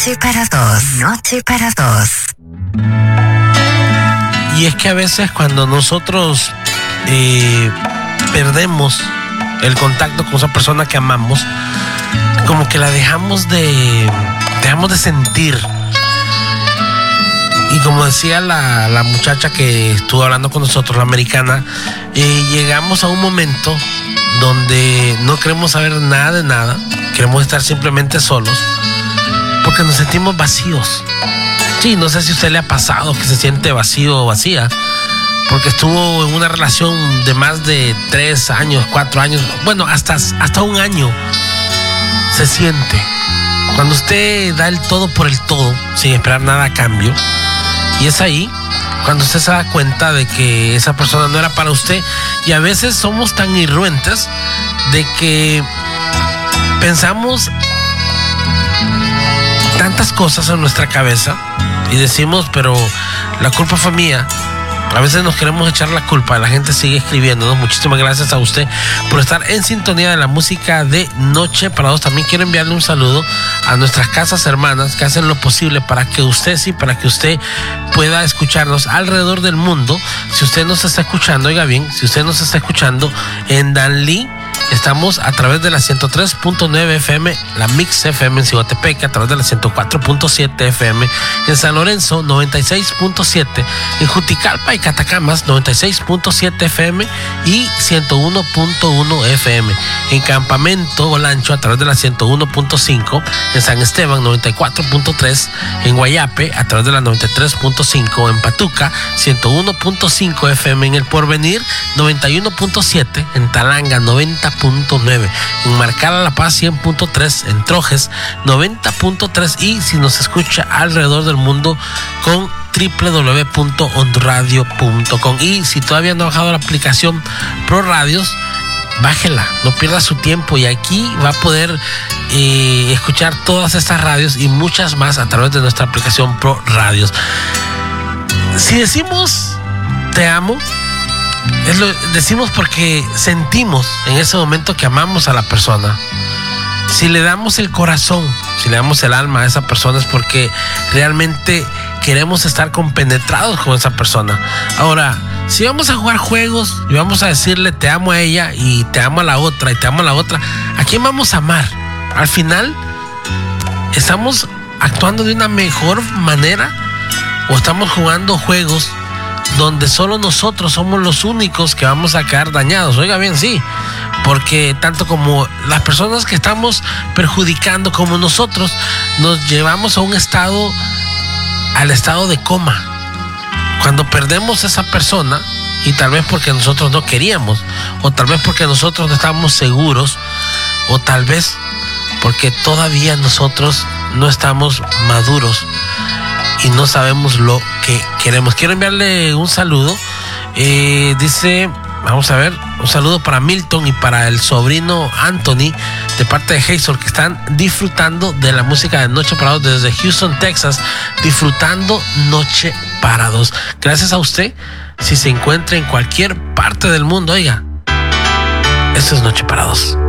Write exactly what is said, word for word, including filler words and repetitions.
Noche para dos, noche para dos. Y es que a veces cuando nosotros eh, perdemos el contacto con esa persona que amamos, como que la dejamos de, dejamos de sentir. Y como decía la, la muchacha que estuvo hablando con nosotros, la americana, eh, llegamos a un momento donde no queremos saber nada de nada, queremos estar simplemente solos, porque nos sentimos vacíos. Sí, no sé si a usted le ha pasado que se siente vacío o vacía, porque estuvo en una relación de más de tres años, cuatro años, bueno, hasta, hasta un año se siente. Cuando usted da el todo por el todo, sin esperar nada a cambio, y es ahí cuando usted se da cuenta de que esa persona no era para usted. Y a veces somos tan irruentes de que pensamos tantas cosas en nuestra cabeza y decimos, pero la culpa fue mía. A veces nos queremos echar la culpa. La gente sigue escribiendo, ¿no? Muchísimas gracias a usted por estar en sintonía de la música de Noche para Dos. También quiero enviarle un saludo a nuestras casas hermanas que hacen lo posible para que usted, sí, para que usted pueda escucharnos alrededor del mundo. Si usted nos está escuchando, oiga bien, si usted nos está escuchando en Danlí, estamos a través de la ciento tres punto nueve F M, la Mix F M en Ciguatepeque, a través de la ciento cuatro punto siete F M, en San Lorenzo noventa y seis punto siete, en Juticalpa y Catacamas noventa y seis punto siete F M y ciento uno punto uno F M, en Campamento Olancho a través de la ciento uno punto cinco, en San Esteban noventa y cuatro punto tres, en Guayape a través de la noventa y tres punto cinco, en Patuca ciento uno punto cinco F M, en El Porvenir noventa y uno punto siete, en Talanga noventa punto nueve, en Marcala La Paz cien punto tres, en Trojes noventa punto tres, y si nos escucha alrededor del mundo con doble u doble u doble u punto ondradio punto com. Y si todavía no ha bajado la aplicación Pro Radios, bájela, no pierda su tiempo, y aquí va a poder eh, escuchar todas estas radios y muchas más a través de nuestra aplicación Pro Radios. Si decimos te amo, es lo decimos porque sentimos en ese momento que amamos a la persona. Si le damos el corazón, si le damos el alma a esa persona, es porque realmente queremos estar compenetrados con esa persona. Ahora, si vamos a jugar juegos y vamos a decirle te amo a ella y te amo a la otra y te amo a la otra, ¿a quién vamos a amar? Al final, ¿estamos actuando de una mejor manera o estamos jugando juegos donde solo nosotros somos los únicos que vamos a quedar dañados? Oiga bien, sí, porque tanto como las personas que estamos perjudicando como nosotros nos llevamos a un estado, al estado de coma. Cuando perdemos a esa persona, y tal vez porque nosotros no queríamos, o tal vez porque nosotros no estábamos seguros, o tal vez porque todavía nosotros no estamos maduros y no sabemos lo que queremos. Quiero enviarle un saludo. Eh, dice, vamos a ver, un saludo para Milton y para el sobrino Anthony de parte de Hazel, que están disfrutando de la música de Noche para Dos desde Houston, Texas, disfrutando Noche para Dos. Gracias a usted. Si se encuentra en cualquier parte del mundo, oiga, esto es Noche para Dos.